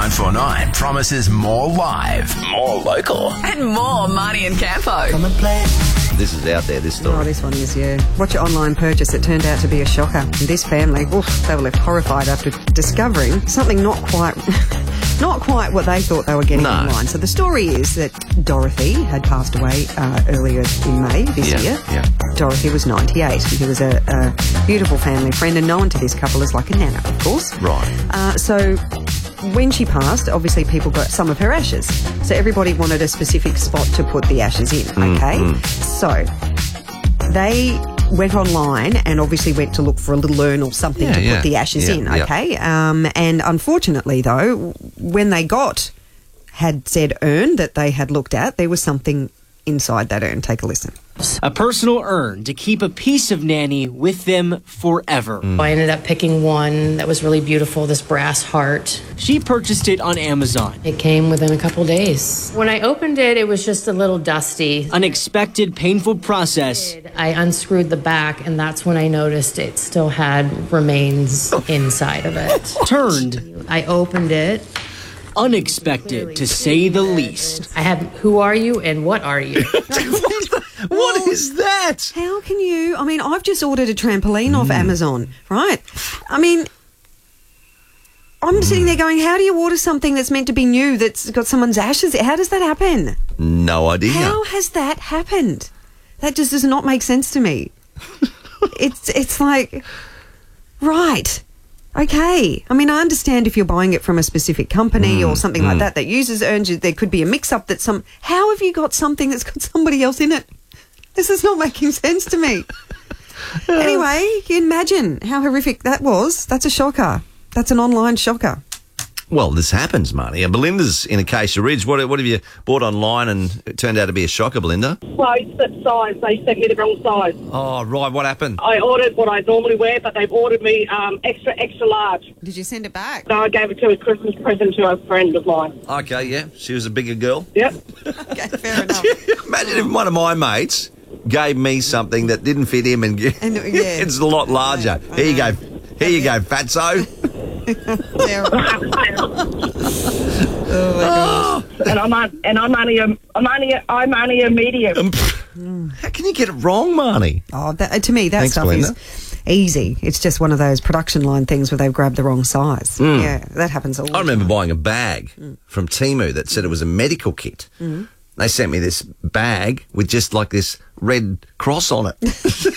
949 promises more live, more local, And more Marnie and Campo. Come and play. This is out there, this story. Oh, this one is, yeah. Watch your online purchase. It turned out to be a shocker. And this family, they were left horrified after discovering something not quite what they thought they were getting online. So the story is that Dorothy had passed away earlier in May this year. Yeah. Dorothy was 98. And he was a beautiful family friend and known to this couple as like a nana, of course. Right. So when she passed, obviously people got some of her ashes. So everybody wanted a specific spot to put the ashes in, okay? So they went online and obviously went to look for a little urn or something to put the ashes in, okay? And unfortunately, though, when they had said urn that they had looked at, there was something inside that urn. Take a listen. A personal urn to keep a piece of Nanny with them forever. I ended up picking one that was really beautiful, this brass heart. She purchased it on Amazon. It came within a couple days. When I opened it, it was just a little dusty. Unexpected, painful process. I unscrewed the back, and that's when I noticed it still had remains inside of it. Turned. I opened it. Unexpected, to say the least. I had, who are you and what are you? What is that? How can you... I mean, I've just ordered a trampoline off Amazon, right? I mean, I'm sitting there going, how do you order something that's meant to be new that's got someone's ashes? How does that happen? No idea. How has that happened? That just does not make sense to me. It's like, right, okay. I mean, I understand if you're buying it from a specific company or something like that uses urns, there could be a mix-up that how have you got something that's got somebody else in it? This is not making sense to me. Anyway, imagine how horrific that was. That's a shocker. That's an online shocker. Well, this happens, Marnie. Belinda's in Acacia Ridge. What have you bought online and it turned out to be a shocker, Belinda? Clothes that size. They sent me the wrong size. Oh, right. What happened? I ordered what I normally wear, but they've ordered me extra large. Did you send it back? So I gave it to a Christmas present to a friend of mine. Okay, yeah. She was a bigger girl. Yep. Okay, fair enough. Imagine if one of my mates gave me something that didn't fit him and it's a lot larger. Here you go. Here you go, fatso. And I'm only a medium. How can you get it wrong, Marnie? Oh, to me, that Thanks, stuff Belinda. is easy. It's just one of those production line things where they've grabbed the wrong size. Yeah, that happens all the I remember time. buying a bag from Temu that said it was a medical kit. They sent me this bag with just like this red cross on it.